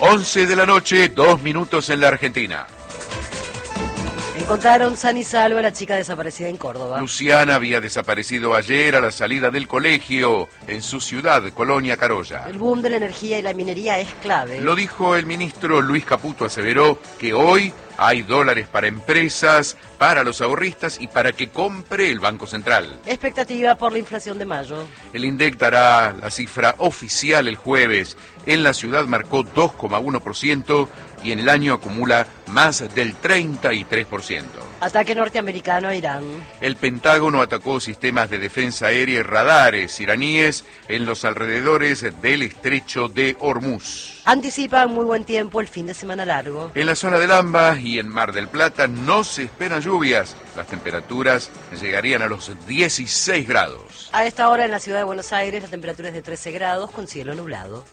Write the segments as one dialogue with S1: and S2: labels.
S1: 11 de la noche, 2 minutos en la Argentina.
S2: Encontraron sana y salva a la chica desaparecida en Córdoba.
S1: Luciana había desaparecido ayer a la salida del colegio en su ciudad, Colonia Carolla.
S2: El boom de la energía y la minería es clave.
S1: Lo dijo el ministro Luis Caputo, aseveró que hoy hay dólares para empresas, para los ahorristas y para que compre el Banco Central.
S2: Expectativa por la inflación de mayo.
S1: El INDEC dará la cifra oficial el jueves. En la ciudad marcó 2,1% y en el año acumula más del 33%.
S2: Ataque norteamericano a Irán.
S1: El Pentágono atacó sistemas de defensa aérea y radares iraníes en los alrededores del estrecho de Hormuz.
S2: Anticipan muy buen tiempo el fin de semana largo.
S1: En la zona del AMBA y en Mar del Plata no se esperan lluvias. Las temperaturas llegarían a los 16 grados.
S2: A esta hora en la ciudad de Buenos Aires la temperatura es de 13 grados con cielo nublado.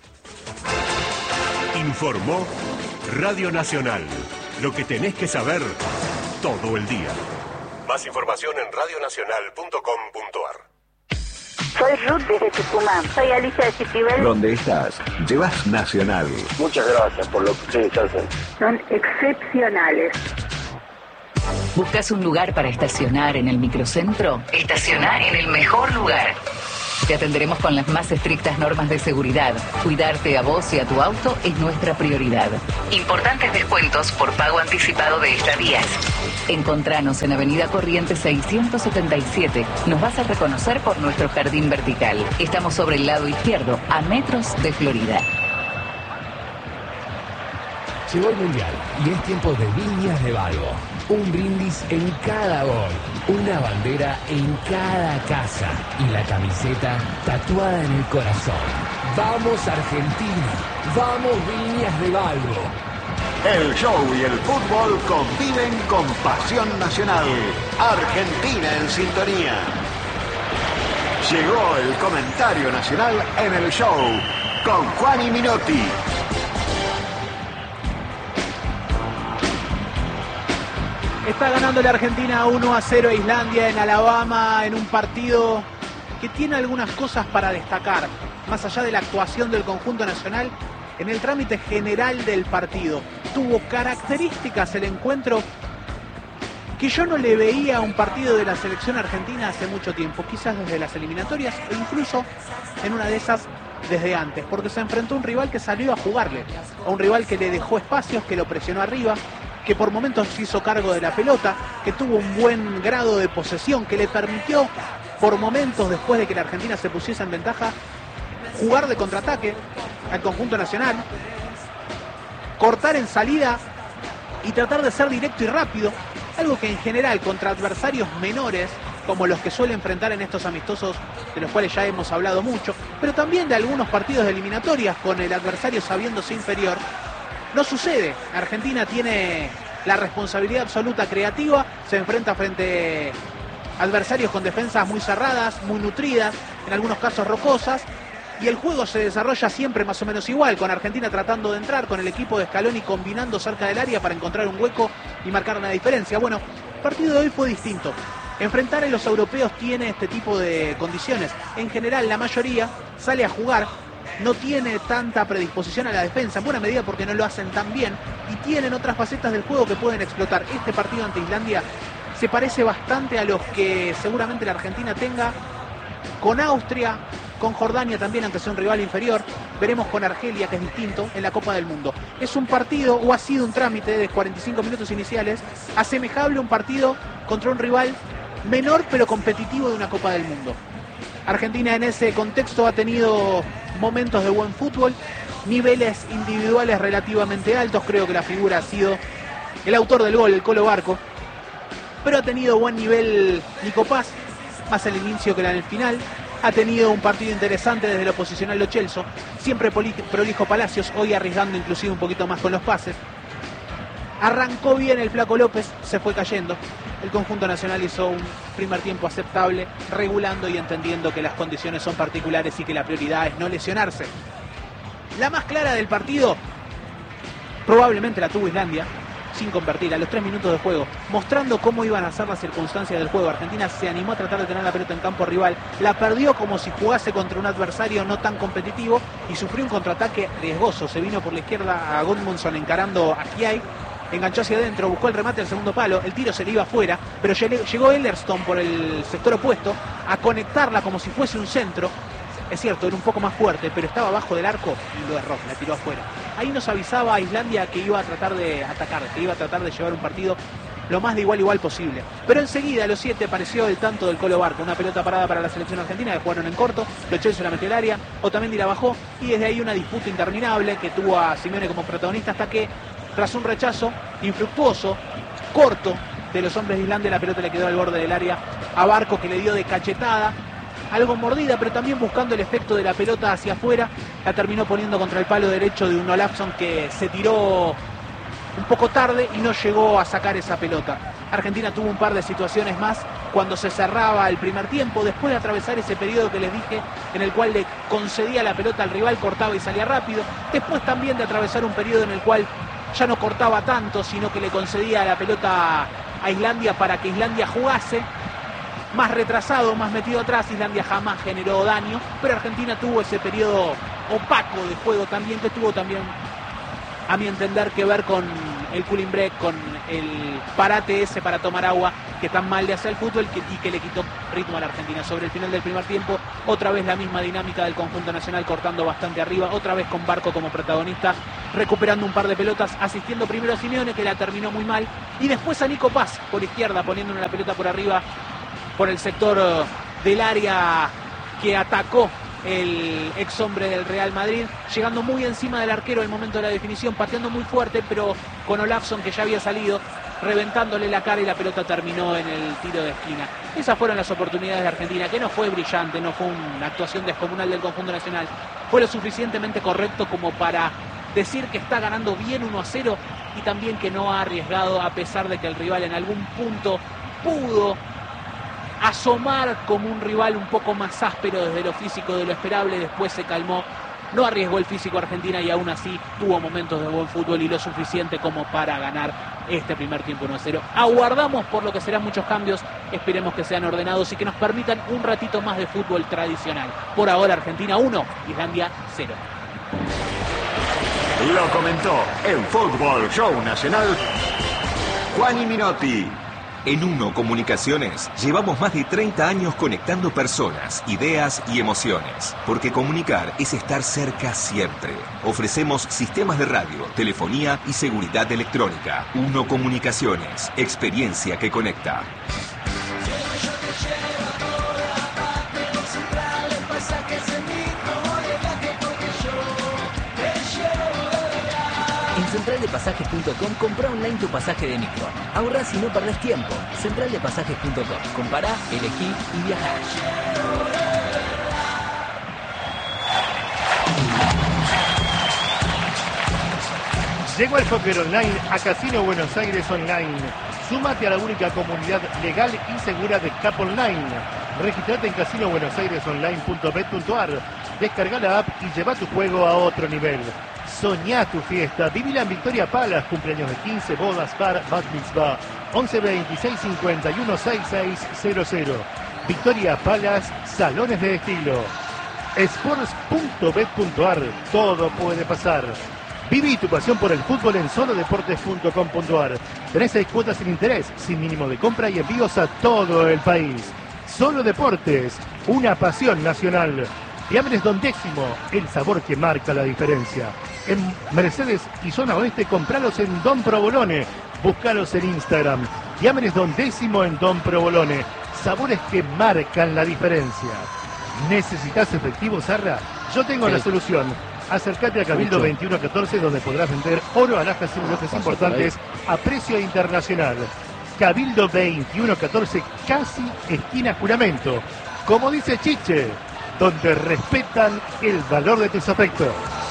S3: Informó Radio Nacional. Lo que tenés que saber todo el día. Más información en radionacional.com.ar.
S4: Soy Ruth desde Tucumán. Soy Alicia de Citibel.
S5: ¿Dónde estás? Llevas Nacional.
S6: Muchas gracias por lo que ustedes hacen.
S4: Son excepcionales.
S7: ¿Buscas un lugar para estacionar en el microcentro? Estacioná en el mejor lugar. Te atenderemos con las más estrictas normas de seguridad. Cuidarte a vos y a tu auto es nuestra prioridad. Importantes descuentos por pago anticipado de estadías. Encontranos en Avenida Corrientes 677. Nos vas a reconocer por nuestro jardín vertical. Estamos sobre el lado izquierdo, a metros de Florida.
S8: Llegó el Mundial y es tiempo de Viñas de Valgo. Un brindis en cada gol, una bandera en cada casa y la camiseta tatuada en el corazón. ¡Vamos Argentina! ¡Vamos Viñas de Valgo!
S5: El show y el fútbol conviven con pasión nacional. Argentina en sintonía. Llegó el comentario nacional en el show con Juan y Minotti.
S9: Está ganando la Argentina 1-0 a Islandia en Alabama en un partido que tiene algunas cosas para destacar, más allá de la actuación del conjunto nacional en el trámite general del partido. Tuvo características el encuentro que yo no le veía a un partido de la selección argentina hace mucho tiempo, quizás desde las eliminatorias o incluso en una de esas desde antes, porque se enfrentó a un rival que salió a jugarle, a un rival que le dejó espacios, que lo presionó arriba, que por momentos se hizo cargo de la pelota, que tuvo un buen grado de posesión, que le permitió por momentos, después de que la Argentina se pusiese en ventaja, jugar de contraataque al conjunto nacional, cortar en salida y tratar de ser directo y rápido, algo que en general contra adversarios menores, como los que suele enfrentar en estos amistosos de los cuales ya hemos hablado mucho, pero también de algunos partidos de eliminatorias con el adversario sabiéndose inferior, no sucede. Argentina tiene la responsabilidad absoluta creativa, se enfrenta frente a adversarios con defensas muy cerradas, muy nutridas, en algunos casos rocosas, y el juego se desarrolla siempre más o menos igual, con Argentina tratando de entrar, con el equipo de Scaloni combinando cerca del área para encontrar un hueco y marcar una diferencia. Bueno, el partido de hoy fue distinto. Enfrentar a los europeos tiene este tipo de condiciones. En general, la mayoría sale a jugar, no tiene tanta predisposición a la defensa, en buena medida porque no lo hacen tan bien, y tienen otras facetas del juego que pueden explotar. Este partido ante Islandia se parece bastante a los que seguramente la Argentina tenga con Austria, con Jordania también, ante ser un rival inferior. Veremos con Argelia, que es distinto, en la Copa del Mundo. Es un partido, o ha sido un trámite de 45 minutos iniciales, asemejable a un partido contra un rival menor pero competitivo de una Copa del Mundo. Argentina en ese contexto ha tenido momentos de buen fútbol, niveles individuales relativamente altos. Creo que la figura ha sido el autor del gol, el Colo Barco, pero ha tenido buen nivel Nico Paz, más el inicio que en el final. Ha tenido un partido interesante desde lo posicional Lo Celso, siempre prolijo Palacios, hoy arriesgando inclusive un poquito más con los pases. Arrancó bien el Flaco López, se fue cayendo. El conjunto nacional hizo un primer tiempo aceptable, regulando y entendiendo que las condiciones son particulares y que la prioridad es no lesionarse. La más clara del partido probablemente la tuvo Islandia, sin convertir, a los 3 minutos de juego, mostrando cómo iban a ser las circunstancias del juego. Argentina se animó a tratar de tener la pelota en campo rival, la perdió como si jugase contra un adversario no tan competitivo y sufrió un contraataque riesgoso. Se vino por la izquierda a Gudmundsson encarando a Kiai, enganchó hacia adentro, buscó el remate al segundo palo, el tiro se le iba afuera, pero llegó Ellerstone por el sector opuesto a conectarla como si fuese un centro. Es cierto, era un poco más fuerte, pero estaba abajo del arco y lo erró, la tiró afuera. Ahí nos avisaba a Islandia que iba a tratar de atacar, que iba a tratar de llevar un partido lo más de igual posible. Pero enseguida, a los 7, apareció el tanto del Colo Barco, una pelota parada para la selección argentina, que jugaron en corto, Lo Celso la metió al área, Otamendi la bajó, y desde ahí una disputa interminable que tuvo a Simeone como protagonista hasta que, tras un rechazo infructuoso, corto, de los hombres de Islandia, la pelota le quedó al borde del área a Barco, que le dio de cachetada, algo mordida, pero también buscando el efecto de la pelota hacia afuera, la terminó poniendo contra el palo derecho de un Olafsson que se tiró un poco tarde y no llegó a sacar esa pelota. Argentina tuvo un par de situaciones más cuando se cerraba el primer tiempo, después de atravesar ese periodo que les dije, en el cual le concedía la pelota al rival, cortaba y salía rápido, después también de atravesar un periodo en el cual ya no cortaba tanto, sino que le concedía la pelota a Islandia para que Islandia jugase. Más retrasado, más metido atrás, Islandia jamás generó daño, pero Argentina tuvo ese periodo opaco de juego también, que tuvo también, a mi entender, que ver con el cooling break, con el parate ese para tomar agua que tan mal le hace al fútbol y que le quitó ritmo a la Argentina. Sobre el final del primer tiempo, otra vez la misma dinámica del conjunto nacional, cortando bastante arriba, otra vez con Barco como protagonista, recuperando un par de pelotas, asistiendo primero a Simeone, que la terminó muy mal, y después a Nico Paz por izquierda, poniéndole la pelota por arriba, por el sector del área que atacó el ex hombre del Real Madrid, llegando muy encima del arquero al momento de la definición, pateando muy fuerte, pero con Olafsson, que ya había salido, reventándole la cara, y la pelota terminó en el tiro de esquina. Esas fueron las oportunidades de Argentina, que no fue brillante, no fue una actuación descomunal del conjunto nacional, fue lo suficientemente correcto como para decir que está ganando bien 1-0 y también que no ha arriesgado, a pesar de que el rival en algún punto pudo asomar como un rival un poco más áspero desde lo físico, de lo esperable. Después se calmó, no arriesgó el físico Argentina y aún así tuvo momentos de buen fútbol y lo suficiente como para ganar este primer tiempo 1-0. Aguardamos por lo que serán muchos cambios, esperemos que sean ordenados y que nos permitan un ratito más de fútbol tradicional. Por ahora Argentina 1, Islandia 0.
S5: Lo comentó en Fútbol Show Nacional Juani Minotti.
S10: En Uno Comunicaciones llevamos más de 30 años conectando personas, ideas y emociones, porque comunicar es estar cerca siempre. Ofrecemos sistemas de radio, telefonía y seguridad electrónica. Uno Comunicaciones, experiencia que conecta.
S8: Centraldepasajes.com, compra online tu pasaje de micro. Ahorrás y no perdés tiempo. Centraldepasajes.com, compará, elegí y viajá.
S11: Llegó el póker online a Casino Buenos Aires Online. Súmate a la única comunidad legal y segura de Cap Online. Registrate en casinobuenosairesonline.bet.ar. Descarga la app y lleva tu juego a otro nivel. Soñá tu fiesta, vivila en Victoria Palace, cumpleaños de 15, bodas, bar, bat mitzvah, 11 26 51 6600. Victoria Palace, salones de estilo. Sports.bet.ar, todo puede pasar. Viví tu pasión por el fútbol en solodeportes.com.ar. Tenés 6 cuotas sin interés, sin mínimo de compra y envíos a todo el país. Solo Deportes, una pasión nacional. Diámenes Don Décimo, el sabor que marca la diferencia. En Mercedes y Zona Oeste, compralos en Don Provolone. Búscalos en Instagram. Diámenes Don Décimo en Don Provolone. Sabores que marcan la diferencia. ¿Necesitas efectivo, Sarra? Yo tengo la solución. Acércate a Cabildo 2114, donde podrás vender oro, alhajas y relojes importantes a precio internacional. Cabildo 2114, casi esquina Juramento. Como dice Chiche, donde respetan el valor de tus afectos.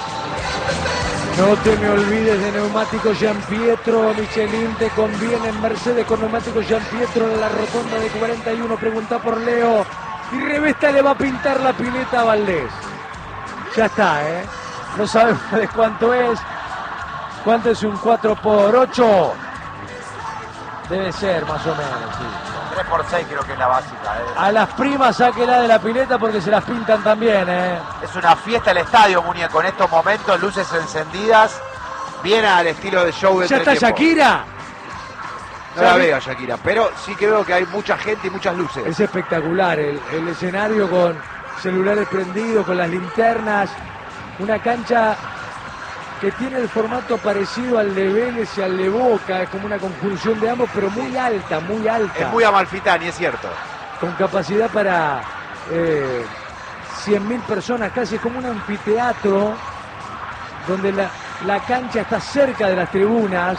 S12: No te me olvides de Neumáticos Gianpietro. Michelin te conviene en Mercedes con Neumáticos Gianpietro en la rotonda de 41. Pregunta por Leo. Y Revesta le va a pintar la pileta a Valdés. Ya está, No sabemos de cuánto es. ¿Cuánto es un 4x8? Debe ser, más o menos, sí.
S13: 3x6 creo que es la básica.
S12: A las primas sáquela de la pileta porque se las pintan también,
S13: Es una fiesta el estadio, muñeco, en estos momentos, luces encendidas, bien al estilo de show de
S12: ¿Ya está Shakira?
S13: No la veo a Shakira, pero sí que veo que hay mucha gente y muchas luces.
S12: Es espectacular el escenario con celulares prendidos, con las linternas, una cancha que tiene el formato parecido al de Vélez y al de Boca, es como una conjunción de ambos, pero muy alta, muy alta.
S13: Es muy Amalfitani, es cierto.
S12: Con capacidad para 100.000 personas, casi es como un anfiteatro, donde la cancha está cerca de las tribunas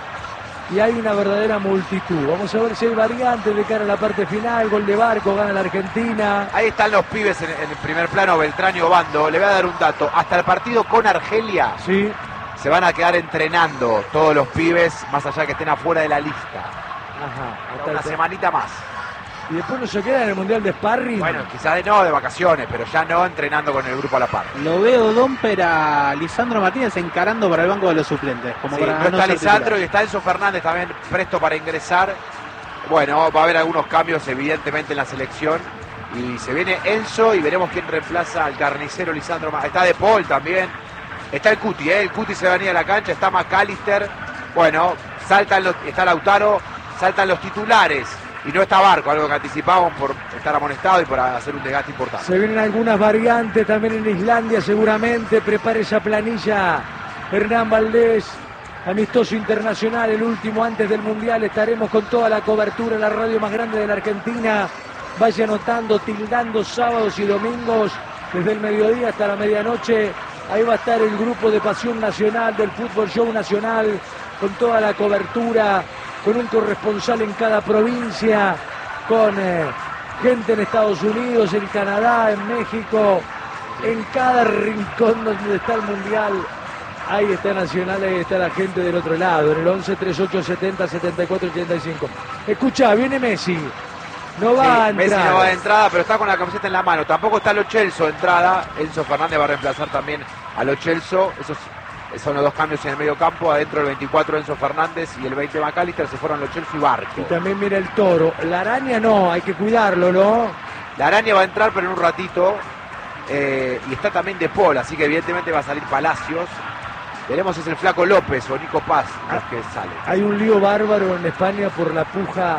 S12: y hay una verdadera multitud. Vamos a ver si hay variantes de cara a la parte final. Gol de Barco, gana la Argentina.
S13: Ahí están los pibes en el primer plano, Beltrán y Obando. Le voy a dar un dato. Hasta el partido con Argelia se van a quedar entrenando todos los pibes, más allá que estén afuera de la lista.
S12: Hasta
S13: una semanita más.
S12: Y después no se queda en el Mundial de Sparring.
S13: Bueno, quizás de vacaciones, pero ya no entrenando con el grupo a la par.
S9: Lo veo Domper a Lisandro Martínez encarando para el banco de los suplentes. Como para
S13: no está Lisandro y está Enzo Fernández también presto para ingresar. Bueno, va a haber algunos cambios evidentemente en la selección. Y se viene Enzo y veremos quién reemplaza al carnicero Lisandro. Está De Paul también. Está el Cuti, el Cuti se va a venir a la cancha. Está McAllister. Bueno, está Lautaro. Saltan los titulares. Y no está Barco, algo que anticipamos por estar amonestado y por hacer un desgaste importante.
S12: Se vienen algunas variantes también en Islandia seguramente. Prepare esa planilla Hernán Valdés. Amistoso internacional, el último antes del Mundial. Estaremos con toda la cobertura en la radio más grande de la Argentina. Vaya anotando, tildando sábados y domingos desde el mediodía hasta la medianoche. Ahí va a estar el grupo de Pasión Nacional del Fútbol Show Nacional con toda la cobertura, con un corresponsal en cada provincia, con gente en Estados Unidos, en Canadá, en México, en cada rincón donde está el Mundial. Ahí está Nacional, ahí está la gente del otro lado, en el 11 38 70 74 85. Escuchá, viene Messi. No va a entrar.
S13: Messi no va de entrada, pero está con la camiseta en la mano. Tampoco está Lo Celso de entrada. Enzo Fernández va a reemplazar también a Lo Celso. Esos son los dos cambios en el medio campo. Adentro el 24 Enzo Fernández y el 20 McAllister. Se fueron Lo Celso y Barco.
S12: Y también viene el Toro. La Araña no, hay que cuidarlo, ¿no?
S13: La Araña va a entrar, pero en un ratito. Y está también De Paul, así que evidentemente va a salir Palacios. Veremos si es el Flaco López o Nico Paz los que sale.
S12: Hay un lío bárbaro en España por la puja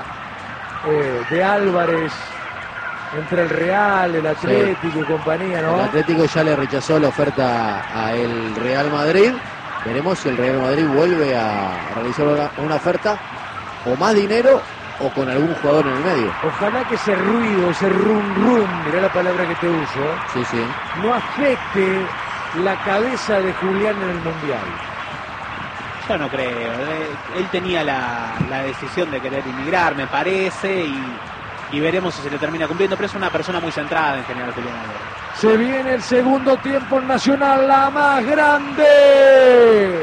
S12: de Álvarez entre el Real, el Atlético y compañía, ¿no?
S14: El Atlético ya le rechazó la oferta a el Real Madrid. Veremos si el Real Madrid vuelve a realizar una oferta o más dinero o con algún jugador en el medio.
S12: Ojalá que ese ruido, ese rum, mirá la palabra que te uso,
S14: sí,
S12: no afecte la cabeza de Julián en el Mundial.
S9: Yo no creo. Él tenía la decisión de querer emigrar, me parece, y veremos si se le termina cumpliendo, pero es una persona muy centrada en general, Julián Álvarez.
S12: Se viene el segundo tiempo en Nacional, la más grande.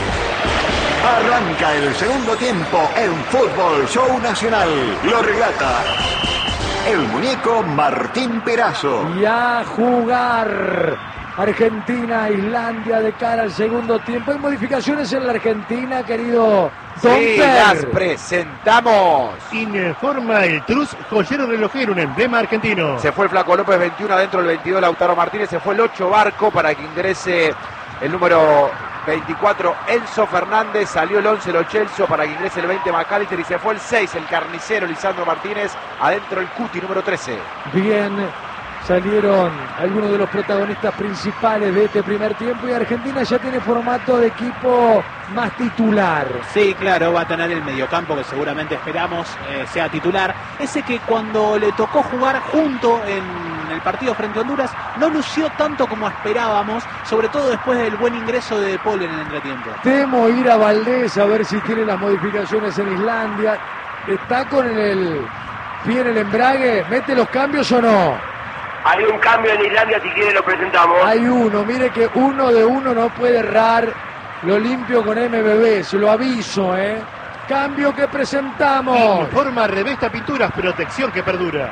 S5: Arranca el segundo tiempo en Fútbol Show Nacional. Lo relata el muñeco Martín Perazo.
S12: Y a jugar. Argentina, Islandia de cara al segundo tiempo. ¿Hay modificaciones en la Argentina, querido
S13: Sí, las presentamos.
S11: Informa el Trus Joyero Relojero, un emblema argentino.
S13: Se fue el Flaco López, 21 adentro, el 22 Lautaro Martínez. Se fue el 8 Barco para que ingrese el número 24 Enzo Fernández. Salió el 11 Lo Celso para que ingrese el 20 McAllister. Y se fue el 6 el carnicero Lisandro Martínez. Adentro el Cuti, número 13.
S12: Bien. Salieron algunos de los protagonistas principales de este primer tiempo y Argentina ya tiene formato de equipo más titular.
S9: Sí, claro, va a tener el mediocampo que seguramente esperamos sea titular. Ese que cuando le tocó jugar junto en el partido frente a Honduras no lució tanto como esperábamos, sobre todo después del buen ingreso de De Paul en el entretiempo.
S12: Temo ir a Valdés a ver si tiene las modificaciones en Islandia. ¿Está con el pie en el embrague? ¿Mete los cambios o no?
S6: Hay un cambio en Islandia, si quiere lo presentamos.
S12: Hay uno, mire que uno de uno no puede errar. Lo limpio con MBB, se lo aviso, Cambio que presentamos.
S11: Informa Revesta Pinturas, protección que perdura.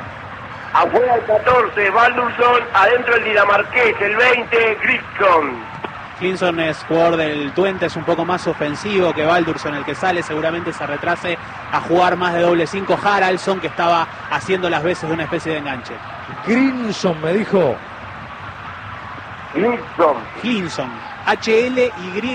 S6: Afuera el 14, Baldursson, adentro el dinamarqués, el 20, Griscom.
S9: Clinson es jugador del Twente, es un poco más ofensivo que Baldursson, el que sale, seguramente se retrase a jugar más de doble 5. Haraldsson, que estaba haciendo las veces de una especie de enganche.
S12: Clinson me dijo.
S9: Clinson. H-L-Y-N-S-O-N.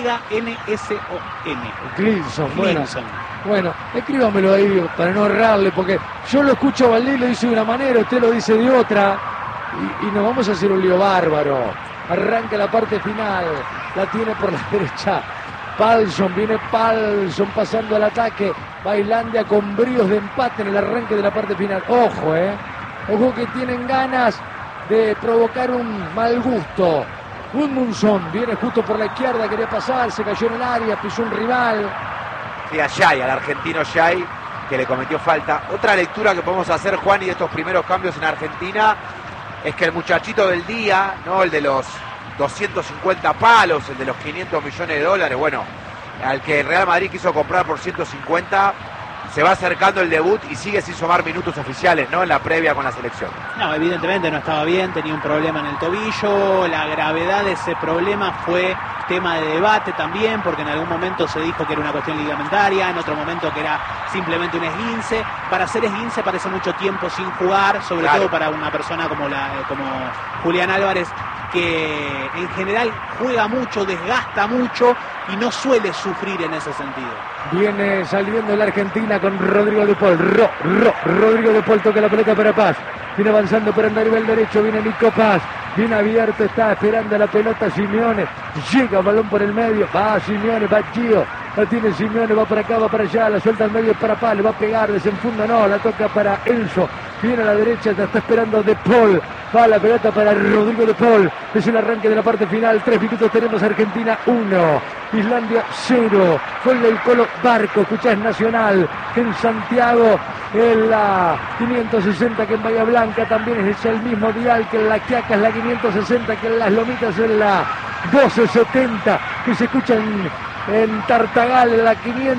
S12: Clinson, bueno, escríbamelo ahí para no errarle, porque yo lo escucho a Valdés, lo dice de una manera, usted lo dice de otra, y nos vamos a hacer un lío bárbaro. Arranca la parte final, la tiene por la derecha Palsson, viene Palsson pasando al ataque, Islandia con bríos de empate en el arranque de la parte final. Ojo que tienen ganas de provocar un mal gusto. Gudmundsson viene justo por la izquierda, quería pasar, se cayó en el área, pisó un rival.
S13: Sí, a Yay, al argentino Yay, que le cometió falta. Otra lectura que podemos hacer, Juan, y de estos primeros cambios en Argentina, es que el muchachito del día, ¿no? El de los 250 palos, el de los 500 millones de dólares, bueno, al que el Real Madrid quiso comprar por 150, se va acercando el debut y sigue sin sumar minutos oficiales, ¿no? En la previa con la selección.
S9: No, evidentemente no estaba bien, tenía un problema en el tobillo, la gravedad de ese problema fue tema de debate también, porque en algún momento se dijo que era una cuestión ligamentaria, en otro momento que era simplemente un esguince. Para hacer esguince parece mucho tiempo sin jugar, sobre todo para una persona como Julián Álvarez, que en general juega mucho, desgasta mucho y no suele sufrir en ese sentido.
S12: Viene saliendo la Argentina con Rodrigo de Paul. Rodrigo de Paul toca la pelota para Paz. Viene avanzando por el nivel derecho, viene Nico Paz. Bien abierto, está esperando la pelota Simeone. Llega balón por el medio. Va Simeone, va Gio. La tiene Simeone, va para acá, va para allá. La suelta al medio para Paz. Le va a pegar, desenfunda, no. La toca para Enzo. Viene a la derecha, la está esperando De Paul. Va la pelota para Rodrigo De Paul. Es el arranque de la parte final. 3 minutos tenemos. Argentina 1. Islandia 0. Gol del Colo Barco. Escuchás Nacional en Santiago. En la 560 que en Bahía Blanca también es el mismo dial que en la Quiaca, es la 560 que en Las Lomitas, en la 1270 que se escucha en Tartagal, en la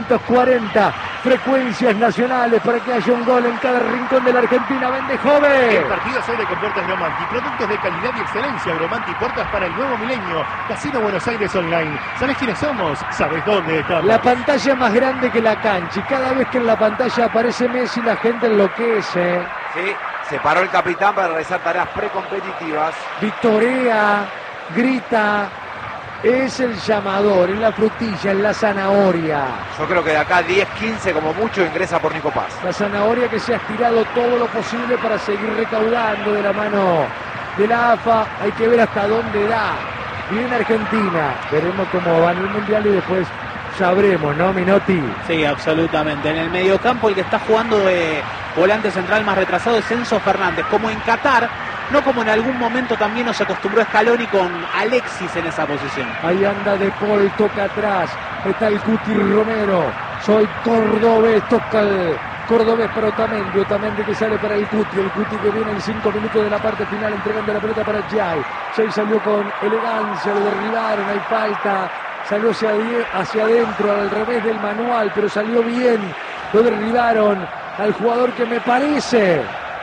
S12: 540. Frecuencias nacionales para que haya un gol en cada rincón de la Argentina. Vende joven.
S11: El partido se abre con Puertas Gromanti. Productos de calidad y excelencia. Gromanti, puertas para el nuevo milenio. Casino Buenos Aires Online. ¿Sabes quiénes somos? ¿Sabes dónde estamos?
S12: La pantalla más grande que la cancha. Y cada vez que en la pantalla aparece Messi, la gente enloquece.
S13: Sí, se paró el capitán para realizar tareas precompetitivas.
S12: Victorea, grita. Es el llamador, es la frutilla, es la zanahoria.
S13: Yo creo que de acá 10-15 como mucho ingresa por Nico Paz.
S12: La zanahoria que se ha estirado todo lo posible para seguir recaudando de la mano de la AFA. Hay que ver hasta dónde da. Viene Argentina. Veremos cómo va en el Mundial y después sabremos, ¿no, Minotti?
S9: Sí, absolutamente. En el mediocampo el que está jugando de volante central más retrasado es Enzo Fernández. Como en Qatar, no como en algún momento también nos acostumbró Scaloni con Alexis en esa posición.
S12: Ahí anda De Paul, toca atrás. Está el Cuti Romero. Soy cordobés, toca el cordobés para Otamendi. Otamendi que sale para el Cuti que viene en 5 minutos de la parte final entregando la pelota para Jay. Jay salió con elegancia, lo derribaron, hay falta. Salió hacia adentro, al revés del manual, pero salió bien. Lo derribaron al jugador que me parece,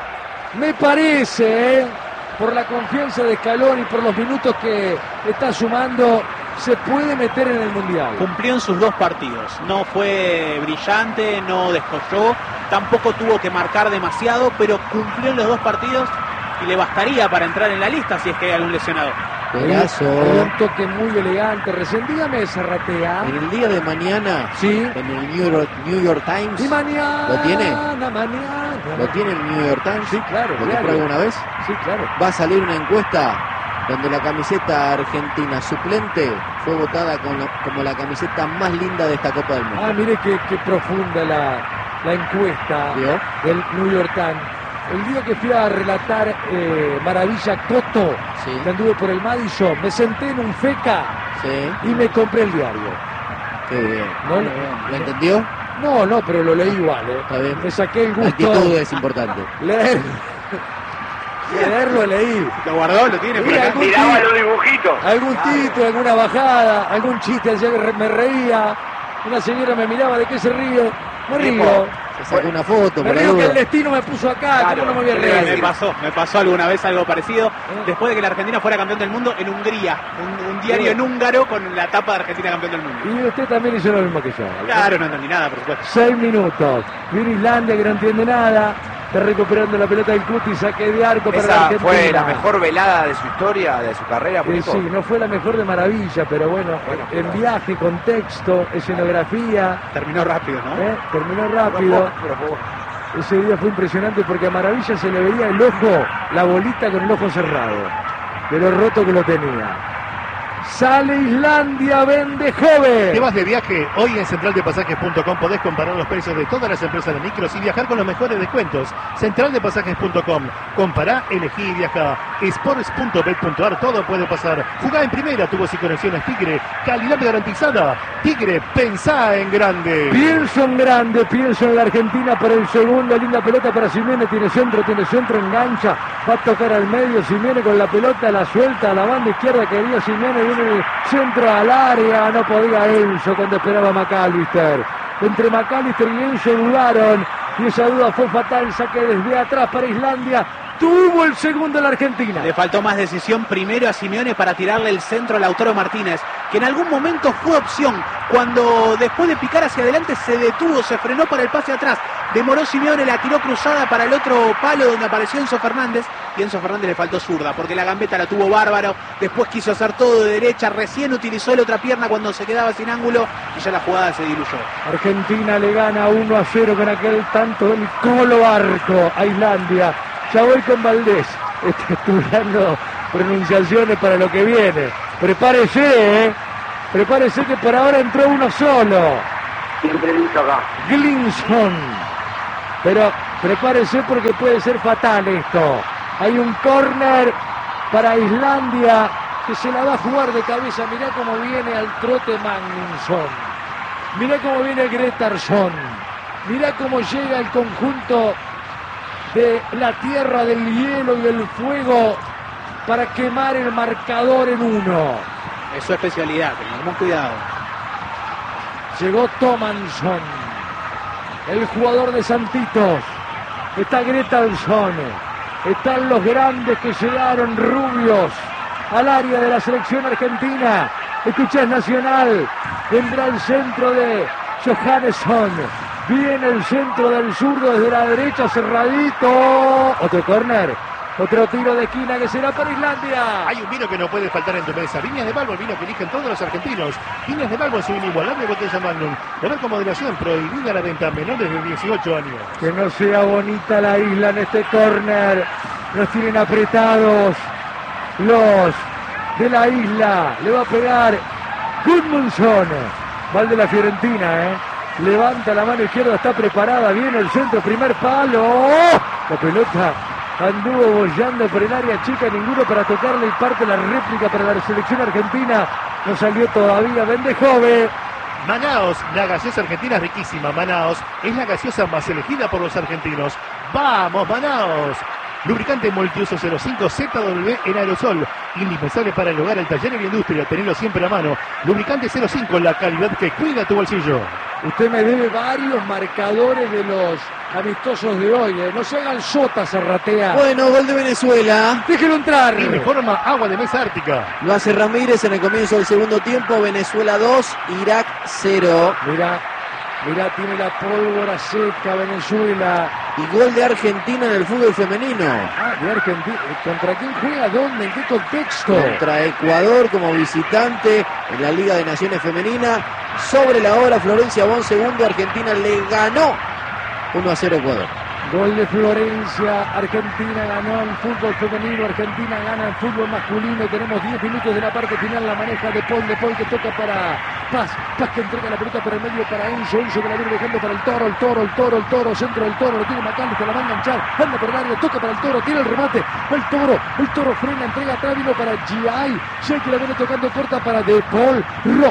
S12: por la confianza de Scaloni, por los minutos que está sumando, se puede meter en el Mundial.
S9: Cumplió en sus 2 partidos, no fue brillante, no descolló, tampoco tuvo que marcar demasiado, pero cumplió en los 2 partidos y le bastaría para entrar en la lista si es que hay algún lesionado.
S14: Un
S12: toque muy elegante. Recién dígame, Zarratea.
S14: En el día de mañana,
S12: sí,
S14: en el New York Times.
S12: Y mañana.
S14: ¿Lo tiene?
S12: Mañana.
S14: ¿Lo tiene el New York Times?
S12: Sí, claro.
S14: ¿Lo compró alguna vez?
S12: Sí, claro.
S14: Va a salir una encuesta donde la camiseta argentina suplente fue votada como la camiseta más linda de esta Copa del Mundo.
S12: Ah, mire qué profunda la encuesta.
S14: ¿Vio?
S12: Del New York Times. El día que fui a relatar Maravilla Coto, que anduve por el Madison, me senté en un feca y me compré el diario.
S14: Qué bien.
S12: ¿No?
S14: ¿Lo entendió?
S12: No, pero lo leí igual.
S14: Está bien.
S12: Me saqué el gusto.
S14: La actitud es importante.
S12: Leerlo leí.
S13: Lo guardó, lo tiene.
S6: Miraba los dibujitos.
S12: Algún título, alguna bajada, algún chiste, me reía. Una señora me miraba, ¿de qué se ríe? Me río.
S14: Se sacó una foto.
S12: Me dijo que el destino me puso acá,
S13: Claro,
S12: ¿cómo no me voy a reír?
S9: Me pasó alguna vez algo parecido, después de que la Argentina fuera campeón del mundo en Hungría, un diario en húngaro con la tapa de Argentina campeón del mundo.
S12: Y usted también hizo lo mismo que yo.
S9: Claro, no entendí nada, por supuesto.
S12: 6 minutos. Viene Islandia que no entiende nada. Está recuperando la pelota del Cuti, saque de arco para la
S13: Esa
S12: Argentina.
S13: fue la mejor velada de su historia, de su carrera.
S12: Sí, no fue la mejor de maravilla, pero bueno, en viaje, contexto, escenografía.
S9: Terminó rápido, ¿no?
S12: Terminó rápido. Ese día fue impresionante porque a Maravilla se le veía el ojo, la bolita con el ojo cerrado, de lo roto que lo tenía. Sale Islandia, vende joven.
S11: ¿Te vas de viaje? Hoy en centraldepasajes.com podés comparar los precios de todas las empresas de micros y viajar con los mejores descuentos. Centraldepasajes.com. Compará, elegí y viajá. Sports.bet.ar, todo puede pasar. Jugá en primera, tubos y conexiones Tigre. Calidad garantizada. Tigre, pensá en grande.
S12: Pienso en grande, pienso en la Argentina para el segundo. Linda pelota para Simeone, tiene centro, engancha. Va a tocar al medio, Simeone con la pelota, la suelta a la banda izquierda, quería Simeone, viene el centro al área, no podía Enzo cuando esperaba McAllister. Entre McAllister y Enzo dudaron, y esa duda fue fatal, saque desde atrás para Islandia. Tuvo el segundo la Argentina.
S9: Le faltó más decisión primero a Simeone para tirarle el centro a Lautaro Martínez, que en algún momento fue opción. Cuando después de picar hacia adelante se detuvo, se frenó para el pase atrás. Demoró Simeone, la tiró cruzada para el otro palo donde apareció Enzo Fernández. Y Enzo Fernández le faltó zurda, porque la gambeta la tuvo bárbaro. Después quiso hacer todo de derecha, recién utilizó la otra pierna cuando se quedaba sin ángulo y ya la jugada se diluyó.
S12: Argentina le gana 1-0 con aquel tanto del Colo Barco a Islandia. Ya voy con Valdés, estudiando pronunciaciones para lo que viene. Prepárese, prepárese que por ahora entró uno solo. Glinson. Pero prepárese porque puede ser fatal esto. Hay un córner para Islandia que se la va a jugar de cabeza. Mirá cómo viene al trote Magnusson. Mirá cómo viene Gretarsson. Mirá cómo llega el conjunto de la tierra del hielo y del fuego para quemar el marcador en 1.
S9: Es su especialidad, tengamos cuidado.
S12: Llegó Tomansson, el jugador de Santitos. Está Gretarsson. Están los grandes que llegaron rubios al área de la selección argentina. Escuchás Nacional. Vendrá el centro de Johannesson. Viene el centro del zurdo desde la derecha, cerradito. Otro córner. Otro tiro de esquina que será para Islandia.
S11: Hay un vino que no puede faltar en tu mesa. Viñas de Balbo, el vino que eligen todos los argentinos. Viñas de Balbo es un inigualable botella Magnum. Beber con moderación, prohibida la venta a menores de 18 años.
S12: Que no sea bonita la isla en este córner. Nos tienen apretados los de la isla. Le va a pegar Gudmundsson. Va el de la Fiorentina, Levanta la mano izquierda, está preparada. Viene el centro, primer palo. ¡Oh! La pelota anduvo bollando por el área chica, ninguno para tocarle, y parte la réplica para la selección argentina. No salió todavía, Vendejove.
S11: Manaos, la gaseosa argentina es riquísima. Manaos es la gaseosa más elegida por los argentinos. ¡Vamos, Manaos! Lubricante multiuso 05 ZW en aerosol. Indispensable para el hogar, el taller y la industria. Tenerlo siempre a mano. Lubricante 05, la calidad que cuida tu bolsillo.
S12: Usted me debe varios marcadores de los amistosos de hoy. No se hagan sotas, Zarratea.
S14: Bueno, gol de Venezuela.
S12: Déjelo entrar.
S11: Y forma agua de mesa ártica.
S14: Lo hace Ramírez en el comienzo del segundo tiempo. Venezuela 2, Irak 0.
S12: Mirá, tiene la pólvora seca Venezuela.
S14: Y gol de Argentina en el fútbol femenino.
S12: De Argentina. ¿Contra quién juega? ¿Dónde? ¿En qué contexto?
S14: Contra Ecuador como visitante en la Liga de Naciones Femenina. Sobre la hora, Florencia Bon segundo. Argentina le ganó 1-0 Ecuador.
S12: Gol de Florencia, Argentina ganó en fútbol femenino, Argentina gana en fútbol masculino. Tenemos 10 minutos de la parte final, la maneja De Paul que toca para Paz que entrega la pelota por el medio para Enzo que la viene dejando para el Toro, centro del Toro, lo tiene McAllister, la va a enganchar, anda por el área, toca para el Toro, tiene el remate, el Toro frena, entrega atrás, vino para Giai que la viene tocando corta para De Paul,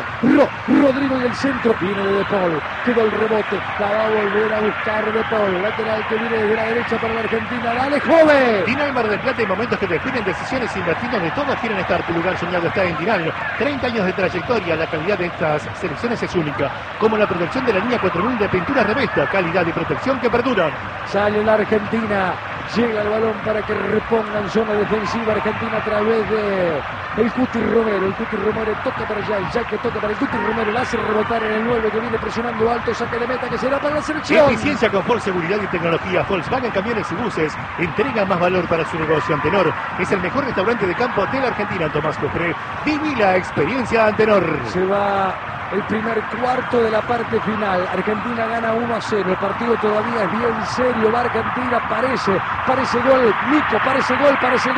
S12: Rodrigo y el centro, viene de Paul, quedó el rebote, la va a volver a buscar De Paul, lateral que viene desde la derecha para la Argentina, dale joven.
S11: Dinal Mar del Plata, hay momentos que definen decisiones y destinos de todos quieren estar. Tu lugar soñado está en Dinal. 30 años de trayectoria, la calidad de esta las selecciones es única, como la protección de la línea 4000 de pintura Revesta, calidad y protección que perduran.
S12: Sale la Argentina, llega el balón para que reponga en zona defensiva Argentina a través de el Cuti Romero. El Cuti Romero toca para allá, ya que toca para el Cuti Romero, la hace rebotar en el 9 que viene presionando alto, saque de meta que será para la selección.
S11: Eficiencia, confort, seguridad y tecnología. Volkswagen Camiones y Buses entrega más valor para su negocio. Antenor es el mejor restaurante de campo de la Argentina. Tomás Cofré, viví la experiencia Antenor.
S12: Se va el primer cuarto de la parte final. Argentina gana 1-0. El partido todavía es bien serio. Va Argentina, parece gol. Nico, parece gol.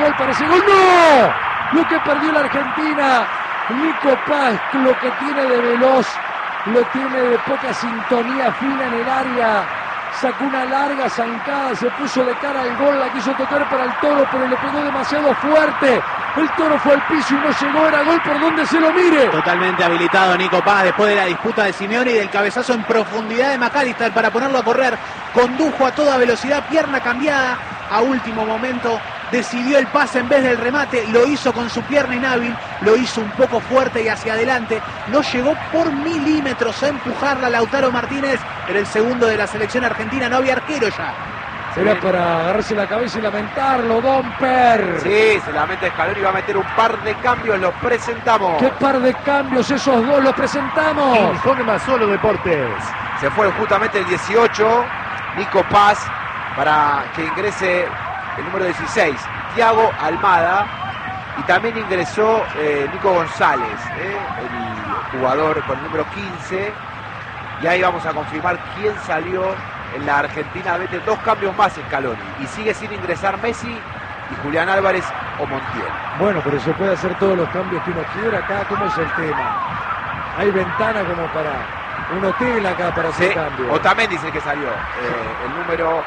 S12: ¡No! Lo que perdió la Argentina. Nico Paz, lo que tiene de veloz, lo tiene de poca sintonía fina en el área. Sacó una larga zancada, se puso de cara al gol, la quiso tocar para el Toro, pero le pegó demasiado fuerte. El Toro fue al piso y no llegó, era gol por donde se lo mire.
S15: Totalmente habilitado Nico Paz después de la disputa de Simeone y del cabezazo en profundidad de McAllister para ponerlo a correr. Condujo a toda velocidad, pierna cambiada a último momento. Decidió el pase en vez del remate, lo hizo con su pierna inhábil, lo hizo un poco fuerte y hacia adelante, no llegó por milímetros a empujarla Lautaro Martínez, era el segundo de la selección argentina, no había arquero ya.
S12: Era para agarrarse la cabeza y lamentarlo, Domper.
S13: Sí, se lamenta Scaloni, va a meter un par de cambios, los presentamos.
S12: ¿Qué par de cambios esos dos? Los presentamos.
S11: Informa Solo Deportes.
S13: Se fue justamente el 18, Nico Paz, para que ingrese el número 16, Thiago Almada, y también ingresó Nico González, el jugador con el número 15, y ahí vamos a confirmar quién salió en la Argentina. Vete 2 cambios más Scaloni, y sigue sin ingresar Messi y Julián Álvarez o Montiel.
S12: Bueno, pero se puede hacer todos los cambios que uno quiera acá. ¿Cómo es el tema? Hay ventana como para un hotel acá para hacer cambios.
S13: Otamendi dice que salió, el número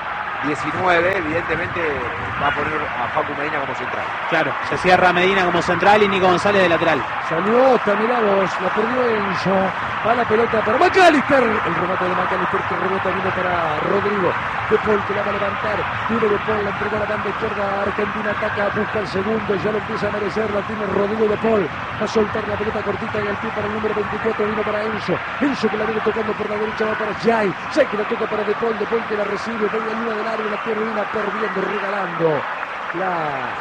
S13: 19, evidentemente va a poner a Facu Medina como central.
S15: Claro, se cierra Medina como central y Nico González de lateral.
S12: Salió Ota, mirá vos, la perdió Enzo. Va la pelota para McAllister. El remate de McAllister que rebota, viene para Rodrigo. De Paul que la va a levantar. Tiene De Paul, la entrega a la banda izquierda. Argentina ataca, busca el segundo. Ya lo empieza a merecer. La tiene Rodrigo De Paul. Va a soltar la pelota cortita y al pie para el número 24. Vino para Enzo. Enzo que la viene tocando por la derecha. Va para Jai. Jai que la toca para De Paul. De Paul que la recibe. Media luna del área. La termina perdiendo, regalando la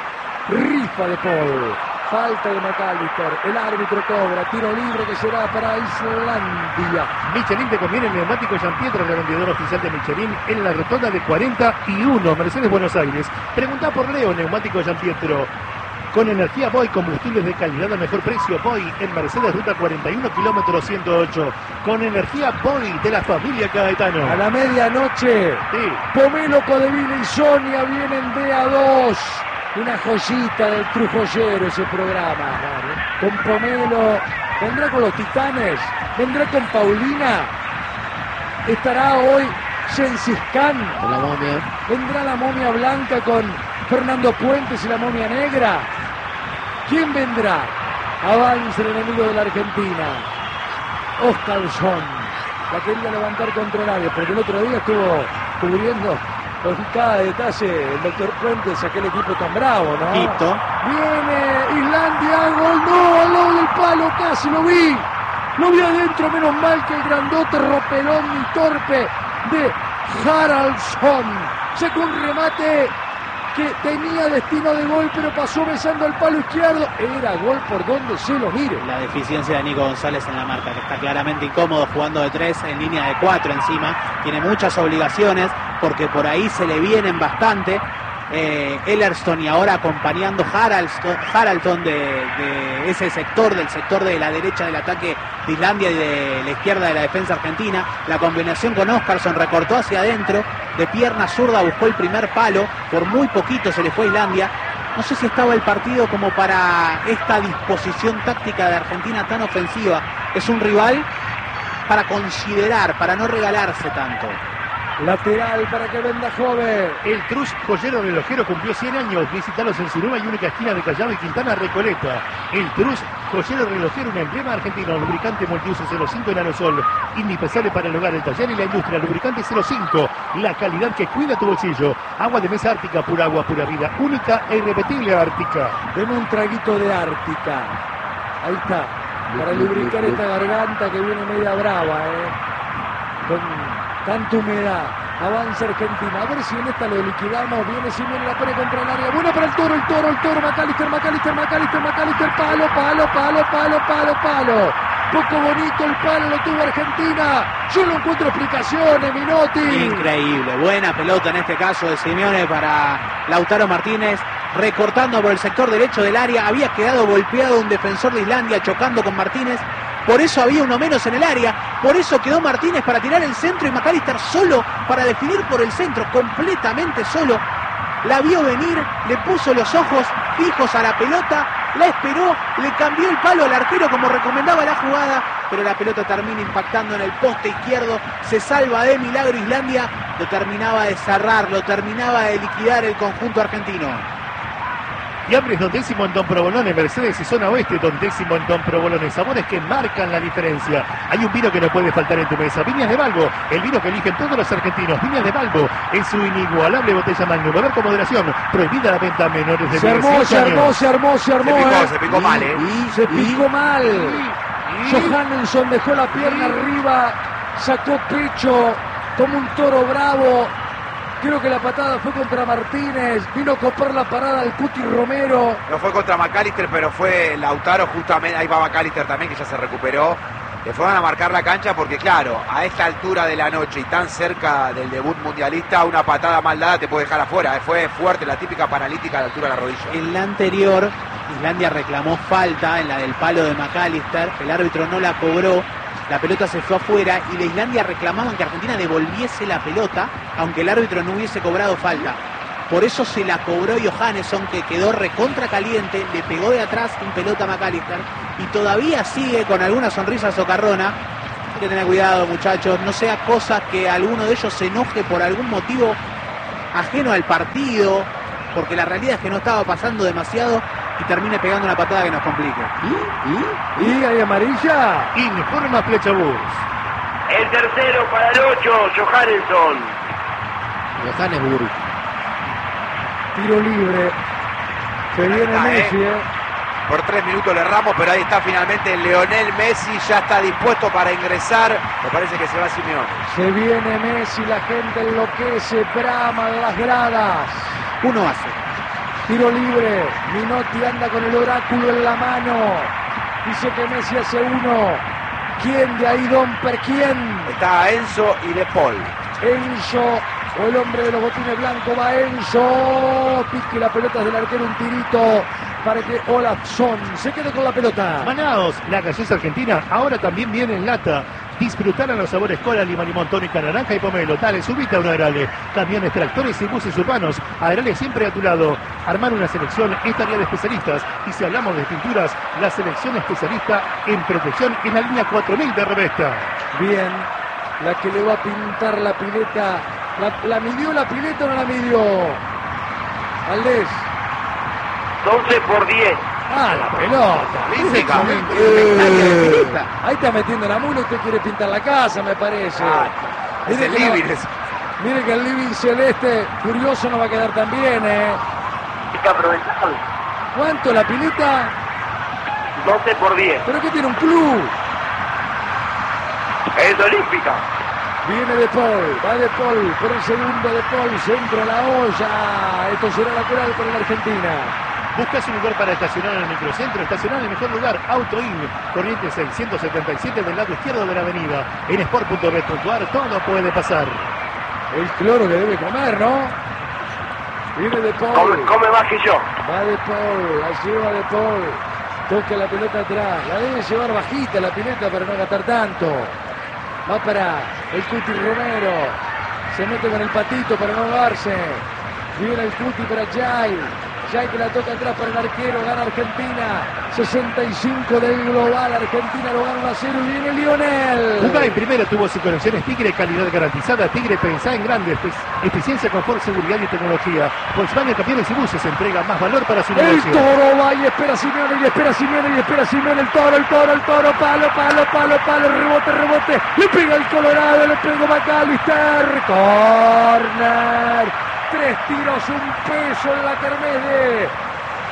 S12: rifa de Paul. Falta de McAllister, el árbitro cobra, tiro libre que será para Islandia.
S11: Michelin te conviene el neumático Giampietro, el revendedor oficial de Michelin en la rotonda de 41, Mercedes Buenos Aires. Pregunta por Leo, neumático Giampietro. Con energía Boy, combustibles de calidad a mejor precio. Boy en Mercedes, ruta 41, kilómetro 108. Con energía Boy de la familia Caetano.
S12: A la medianoche, sí. Pomelo, Codevila y Sonia vienen de A2. Una joyita del Trujoyero ese programa. Con Pomelo, vendrá con los Titanes, vendrá con Paulina. Estará hoy Gengis Khan.
S14: La momia.
S12: Vendrá la momia blanca con Fernando Puentes y la momia negra. ¿Quién vendrá? Avanza el enemigo de la Argentina. Oscarsson. La quería levantar contra el área, porque el otro día estuvo cubriendo con cada detalle el doctor Puentes, aquel equipo tan bravo, ¿no?
S15: Quito.
S12: Viene Islandia, gol, no, al lado del palo, casi lo vi. Lo vi adentro, menos mal que el grandote ropelón y torpe de Haraldsson. Sacó un remate que tenía destino de gol, pero pasó besando el palo izquierdo. Era gol por donde se lo mire.
S15: La deficiencia de Nico González en la marca, que está claramente incómodo jugando de 3 en línea de 4 encima. Tiene muchas obligaciones porque por ahí se le vienen bastante. Ellersson y ahora acompañando Haraldsson de ese sector, del sector de la derecha del ataque de Islandia y de la izquierda de la defensa argentina. La combinación con Oscarsson recortó hacia adentro, de pierna zurda buscó el primer palo, por muy poquito se le fue a Islandia. No sé si estaba el partido como para esta disposición táctica de Argentina tan ofensiva. Es un rival para considerar, para no regalarse tanto.
S12: Lateral para que venda joven.
S11: El Trus Joyero Relojero cumplió 100 años. Visítalos en su nueva y única esquina de Callao y Quintana Recoleta. El Trus Joyero Relojero, un emblema argentino. Lubricante multiuso 05 en aerosol. Indispensable para el hogar, el taller y la industria. Lubricante 05. La calidad que cuida tu bolsillo. Agua de mesa Ártica, pura agua, pura vida. Única e irrepetible Ártica.
S12: Deme un traguito de Ártica. Ahí está. para lubricar esta garganta que viene media brava, con tanta humedad. Avanza Argentina, a ver si en esta lo liquidamos. Viene Simeone, la pone contra el área. Bueno para el toro, McAllister, palo. Poco bonito el palo, lo tuvo Argentina. Yo no encuentro explicaciones, Minotti.
S15: Increíble, buena pelota en este caso de Simeone para Lautaro Martínez, recortando por el sector derecho del área. Había quedado golpeado un defensor de Islandia chocando con Martínez. Por eso había uno menos en el área, por eso quedó Martínez para tirar el centro y McAllister solo para definir por el centro, completamente solo. La vio venir, le puso los ojos fijos a la pelota, la esperó, le cambió el palo al arquero como recomendaba la jugada, pero la pelota termina impactando en el poste izquierdo, se salva de milagro Islandia, lo terminaba de cerrar, lo terminaba de liquidar el conjunto argentino.
S11: Y Ambres, Don Décimo en Don Provolone, Mercedes y Zona Oeste, Don Décimo en Don Provolone. Sabores que marcan la diferencia. Hay un vino que no puede faltar en tu mesa. Viñas de Balbo, el vino que eligen todos los argentinos. Viñas de Balbo, en su inigualable botella Magnum. Beber con moderación. Prohibida la venta a menores de 18 años.
S12: Se armó.
S13: Se picó mal,
S12: Se picó mal. Johannesson dejó la pierna arriba, sacó pecho como un toro bravo. Creo que la patada fue contra Martínez, vino a copar la parada al Cuti Romero.
S13: No fue contra McAllister, pero fue Lautaro justamente, ahí va McAllister también, que ya se recuperó. Le fueron a marcar la cancha porque, claro, a esta altura de la noche y tan cerca del debut mundialista, una patada mal dada te puede dejar afuera. Fue fuerte, la típica paralítica a la altura de la rodilla.
S15: En la anterior, Islandia reclamó falta en la del palo de McAllister, el árbitro no la cobró. La pelota se fue afuera y de Islandia reclamaban que Argentina devolviese la pelota, aunque el árbitro no hubiese cobrado falta. Por eso se la cobró Johannesson, que quedó recontra caliente, le pegó de atrás en pelota a McAllister y todavía sigue con alguna sonrisa socarrona. Hay que tener cuidado, muchachos, no sea cosa que alguno de ellos se enoje por algún motivo ajeno al partido, porque la realidad es que no estaba pasando demasiado y termine pegando una patada que nos complique.
S12: ¿Y hay amarilla?
S11: Informa Flechabús.
S6: El tercero para el 8, Johannesson.
S14: Johannesburg.
S12: Tiro libre. Se viene Messi,
S13: Por 3 minutos le erramos, pero ahí está finalmente Lionel Messi, ya está dispuesto para ingresar. Me parece que se va Simeone.
S12: Se viene Messi, la gente enloquece, brama de las gradas.
S15: 1-0.
S12: Tiro libre, Minotti anda con el oráculo en la mano. Dice que Messi hace 1. ¿Quién de ahí, Domper? ¿Quién?
S13: Está Enzo y De Paul.
S12: Enzo, o el hombre de los botines blancos, va Enzo. Pique la pelota del arquero, un tirito para que Olafsson se quede con la pelota.
S11: Manaos, la gaseosa argentina, ahora también viene en lata. Disfrutar a los sabores cola, lima, limón, tónica, naranja y pomelo. Dale, subite a un Aerale. Camiones, tractores y buses urbanos. Aerale siempre a tu lado. Armar una selección es tarea de especialistas. Y si hablamos de pinturas, la selección especialista en protección en la línea 4000 de Revesta.
S12: Bien, la que le va a pintar la pileta. ¿La midió la pileta o no la midió? Valdés.
S6: 12 por 10.
S12: Ah, la pelota. Ahí está metiendo la mula, usted quiere pintar la casa, me parece.
S13: Es el living.
S12: Mire que el living celeste, curioso, no va a quedar tan bien,
S6: Está aprovechado.
S12: ¿Cuánto la pileta?
S6: 12 por 10.
S12: ¿Pero qué tiene un club?
S6: Es olímpica.
S12: Viene De Paul, va De Paul, por el segundo De Paul, centro a la olla. Esto será lateral para la Argentina.
S11: ¿Buscas un lugar para estacionar en el microcentro? Estacionar en el mejor lugar, AutoIn, Corrientes 677 del lado izquierdo de la avenida. En sport.bet.ar todo puede pasar.
S12: El cloro que debe comer, ¿no? Viene De Paul.
S6: Come más que yo.
S12: Va De Paul, la lleva De Paul. Toca la pelota atrás. La debe llevar bajita la pileta para no gastar tanto. Va para el Cuti Romero. Se mete con el patito para no ahogarse. Viene el Cuti para Jai. Jai que la toca atrás para el arquero. Gana Argentina. 65 del global. Argentina lo gana 1-0 y viene Lionel.
S11: Jugá en primera, tuvo sus conexiones Tigre, calidad garantizada. Tigre, pensá en grande. Eficiencia, confort, seguridad y tecnología. Volkswagen Camiones y Buses entrega más valor para su negocio.
S12: El Toro va y espera Simeone, y espera Simeone, y espera Simeone. El Toro, palo. Rebote. Le pega el Colorado, le pegó McAllister. Corner. 3 tiros, un peso en la kermés de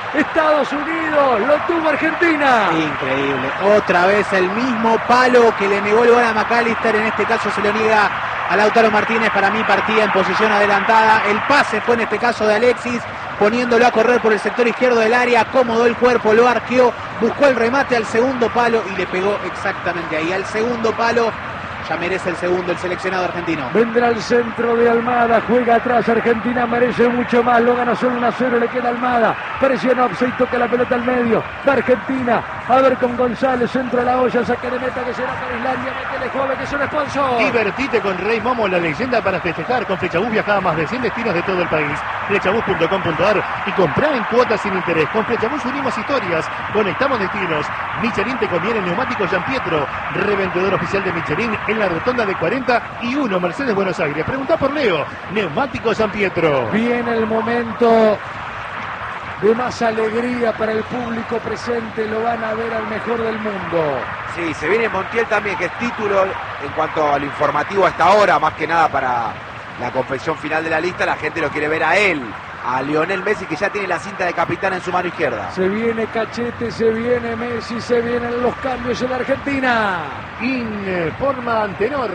S12: Estados Unidos, lo tuvo Argentina.
S15: Increíble. Otra vez el mismo palo que le negó el gol a McAllister. En este caso se lo niega a Lautaro Martínez. Para mí partía en posición adelantada. El pase fue en este caso de Alexis, poniéndolo a correr por el sector izquierdo del área. Acomodó el cuerpo, lo arqueó, buscó el remate al segundo palo y le pegó exactamente ahí. Al segundo palo. Ya merece el segundo el seleccionado argentino.
S12: Vendrá el centro de Almada, juega atrás, Argentina merece mucho más, lo gana solo 1-0, le queda Almada, presiona Opse y toca la pelota al medio, de Argentina, a ver con González, centro a la olla, saque de meta que será para Islandia, métele joven que es un sponsor.
S11: Divertite con Rey Momo, la leyenda para festejar. Con Flechabús viaja a más de 100 destinos de todo el país. Flechabús.com.ar y comprá en cuotas sin interés. Con Flechabús unimos historias, conectamos destinos. Michelin te conviene neumáticos Gianpietro, revendedor oficial de Michelin en la rotonda de 41 Mercedes Buenos Aires. Preguntá por Leo, Neumáticos Gianpietro.
S12: Viene el momento de más alegría para el público presente, lo van a ver al mejor del mundo.
S13: Sí, se viene Montiel también, que es título en cuanto al informativo a esta hora, más que nada para la confección final de la lista. La gente lo quiere ver a él, a Lionel Messi, que ya tiene la cinta de capitán en su mano izquierda.
S12: Se viene Cachete, se viene Messi, se vienen los cambios en la Argentina.
S11: Informa Antenor,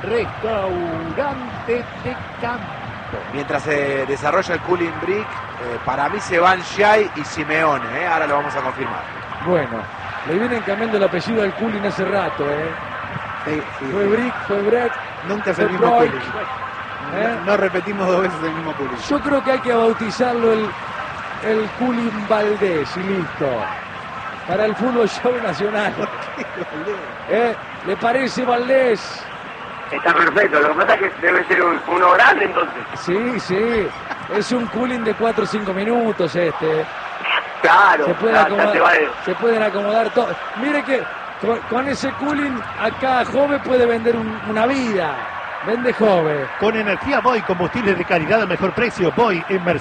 S11: restaurante de campo.
S13: Mientras se desarrolla el cooling break, para mí se van Shai y Simeone, ahora lo vamos a confirmar.
S12: Bueno, le vienen cambiando el apellido al cooling hace rato,
S15: Sí,
S12: fue Brick, fue Breck,
S15: nunca es el mismo
S12: Broik.
S15: cooling. No repetimos 2 veces el mismo cooling.
S12: Yo creo que hay que bautizarlo el cooling Valdés y listo. Para el fútbol show nacional. ¿Le parece, Valdés?
S6: Está perfecto, lo que pasa es que debe ser uno grande entonces.
S12: Sí, es un cooling de 4 o 5 minutos este.
S6: Claro,
S12: se pueden acomodar todos. Mire que con ese cooling acá Jove puede vender una vida. Vende Jove.
S11: Con energía Boy, combustibles de calidad al mejor precio. Boy en Mercedes.